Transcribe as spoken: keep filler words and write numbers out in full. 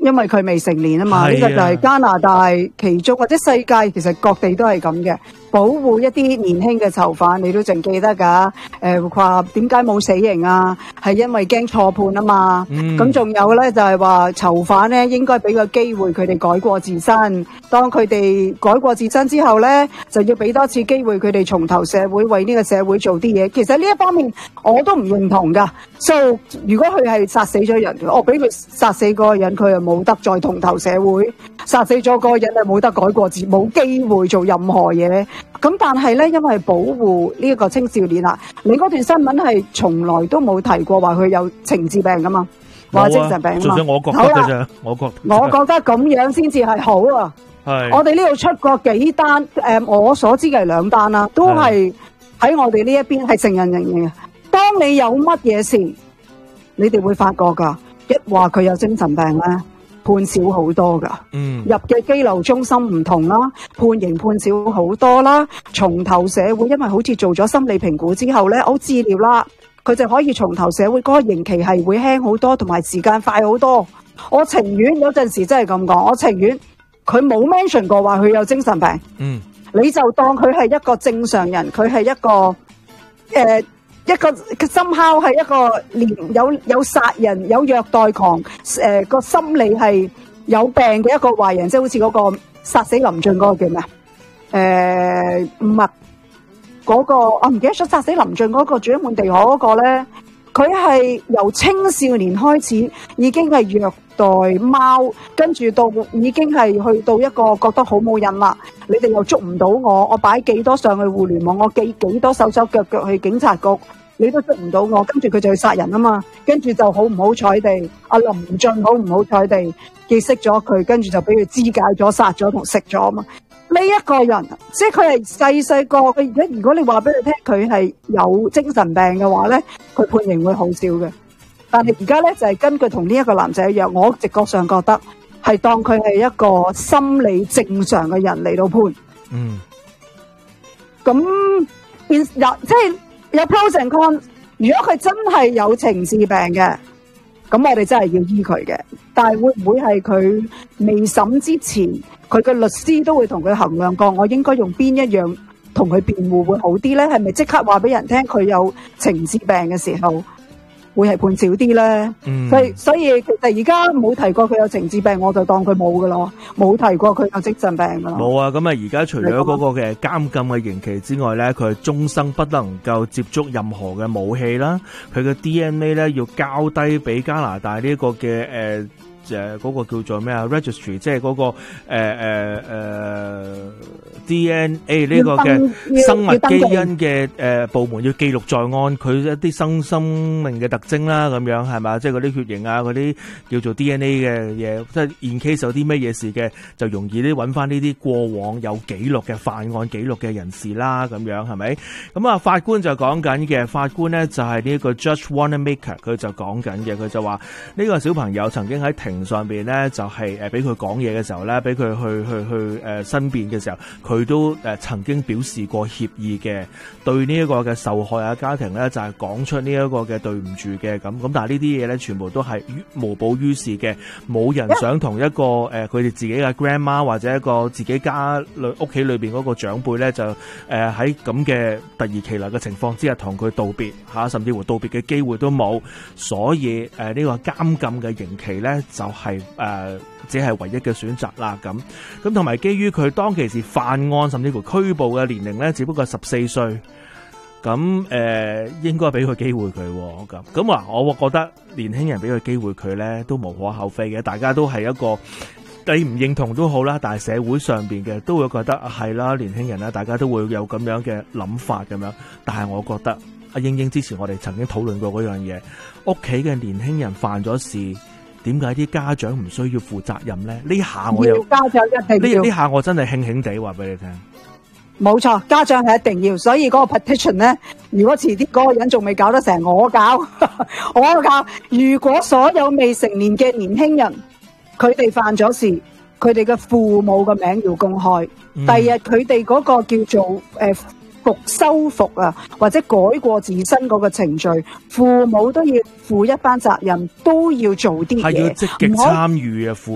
因為佢未成年啊嘛，呢個就係加拿大其中或者世界其實各地都係咁嘅，保護一啲年輕嘅囚犯，你都淨記得㗎。誒話點解冇死刑啊？係因為驚錯判啊嘛。咁仲有咧就係話囚犯咧應該俾個機會佢哋改過自身，當佢哋改過自身之後咧，就要俾多次機會佢哋重投社會，為呢個社會做啲嘢。其實呢一方面我都唔認同㗎。So 如果佢係殺死咗人，我俾佢殺死嗰個人，佢又冇得再同投社會，殺死咗嗰個人係冇得改過自，冇機會做任何嘢。咁但係咧，因為保護呢一個青少年啊，你嗰段新聞係從來都冇提過話佢有情志病噶嘛，話精神病啊嘛。 純粹我覺得嘅啫，我覺我覺得咁樣先至係好啊。 係我哋呢度出過幾單，誒、呃，我所知嘅係兩單啦，都係喺我哋呢一邊係成人認嘅。當你有乜嘢事，你哋會發覺噶，一話佢有精神病咧，判少好多噶。嗯，入嘅羈留中心唔同啦，判刑判少好多啦。重投社會，因為好似做咗心理評估之後咧，好治療啦，佢就可以重投社會，嗰、那個刑期係會輕好多，同埋時間快好多。我情願有陣時真係咁講，我情願佢冇 mention 過話佢有精神病。嗯，你就當佢係一個正常人，佢係一個誒。呃一個深烤係一個連有有殺人有虐待狂，誒、呃、個心理係有病嘅一個壞人，即係好似嗰個殺死林俊嗰個叫咩？誒唔係嗰個，我唔記得咗殺死林俊嗰個住喺滿地可嗰個咧，佢係由青少年開始已經係虐待貓，跟住到已經係去到一個覺得好冇癮啦。你哋又捉唔到我，我擺幾多上去互聯網，我寄幾多手手腳腳去警察局，你都捉唔到我，跟住佢就去殺人啊嘛，跟住就好唔好彩地，阿林俊好唔好彩地結識咗佢，跟住就俾佢肢解咗、殺咗同食咗啊嘛。呢一個人，即係佢係細細個，佢而家如果你話俾佢聽佢係有精神病嘅話咧，佢判刑會好少嘅。但係而家咧就係根據同呢一個男仔一樣，我直覺上覺得係當佢係一個心理正常嘅人嚟到判。嗯。咁變有即係有 pros and cons。如果佢真係有情志病嘅，咁我哋真係要醫佢嘅。但係會唔會係佢未審之前，佢嘅律師都會同佢衡量過，我應該用邊一樣同佢辯護會好啲咧？係咪即刻話俾人聽佢有情志病嘅時候，會係判少啲咧？嗯，所以所以其實而家冇提過佢有情志病，我就當佢冇噶咯，冇提過佢有精神病噶咯。 冇啊！咁啊，而家除咗嗰個嘅監禁嘅刑期之外咧，佢係終生不能夠接觸任何嘅武器啦。佢嘅 D N A 咧要交低俾加拿大呢個嘅誒誒嗰個叫做咩啊 registry， 即係嗰個誒誒誒 D N A 呢個嘅生物基因嘅誒部門要記錄在案，佢一啲生生命嘅特徵啦，咁樣係嘛？即係嗰啲血型啊，嗰啲叫做 D N A 嘅嘢，即係 in case 有啲咩嘢事嘅，就容易啲揾翻呢啲過往有記錄嘅犯案記錄嘅人士啦，咁樣係咪？咁啊，法官就講緊嘅，法官咧就係呢一個 Judge Wanamaker，佢就講緊嘅，佢就話呢個小朋友曾經喺庭上邊咧，就係誒俾佢講嘢嘅時候咧，俾佢去去去誒申辯嘅時候，佢都誒曾經表示過歉意嘅，對呢一個嘅受害啊家庭咧就係講出呢一個嘅對唔住嘅咁咁，但係呢啲嘢咧全部都係無補於事嘅，冇人想同一個誒佢哋自己嘅 grandma 或者一個自己家裏屋企裏邊嗰個長輩咧就誒喺咁嘅突如其來嘅情況之下同佢道別吓，甚至乎道別嘅機會都冇，所以誒呢個監禁嘅刑期咧就係、是、誒、呃、只係唯一嘅選擇啦咁咁，同埋基於佢當其時犯案甚至乎拘捕嘅年齡咧只不過十四歲，咁誒、呃、應該俾佢機會佢咁咁啊，我覺得年輕人俾佢機會佢咧都無可厚非嘅，大家都係一個你唔認同都好啦，但係社會上邊嘅都會覺得係啦，年輕人啦，大家都會有咁樣嘅諗法咁樣，但係我覺得阿英英之前我哋曾經討論過嗰樣嘢，屋企嘅年輕人犯咗事，點解啲家長唔需要負責任咧？呢下我又家長一定要呢呢下我真係興興地話俾你聽。 冇錯，家長係一定要，所以嗰個 petition 咧，如果遲啲嗰個人仲未搞得成，我搞，我搞。如果所有未成年嘅年輕人，佢哋犯咗事，佢哋嘅父母嘅名要公開，嗯、第日佢哋嗰個叫做誒。呃復修復啊，或者改過自身嗰個程序，父母都要負一班責任，都要做啲嘢， 係要積極參與啊。